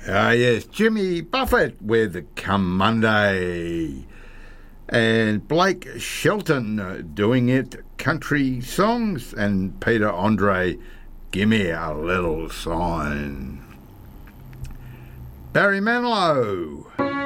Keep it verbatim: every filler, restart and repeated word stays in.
Ah, yes, Jimmy Buffett with Come Monday. And Blake Shelton uh, doing it, country songs. And Peter Andre, Gimme a Little Sign. Barry Manilow.